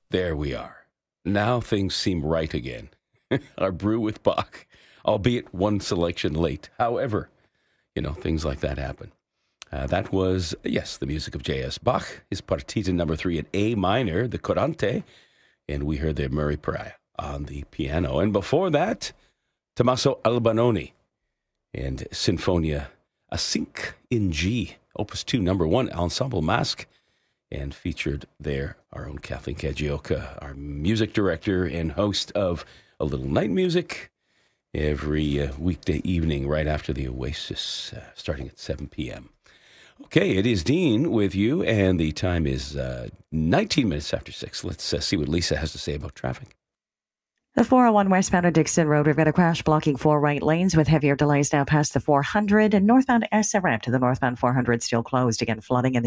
There we are. Now things seem right again. Our brew with Bach, albeit one selection late. However, things like that happen. That was, yes, the music of J.S. Bach, his Partita number 3 in A minor, the Coranto, and we heard the Murray Pariah on the piano. And before that, Tommaso Albinoni and Sinfonia a 5 in G, Opus 2, number 1, Ensemble Masque, and featured there our own Kathleen Kajioka, our music director and host of A Little Night Music every weekday evening right after the Oasis, starting at 7 p.m. Okay, it is Dean with you, and the time is 19 minutes after 6. Let's see what Lisa has to say about traffic. The 401 westbound at Dixon Road, we've got a crash blocking 4 right lanes with heavier delays now past the 400, and northbound SRM to the northbound 400 still closed. Again, flooding in the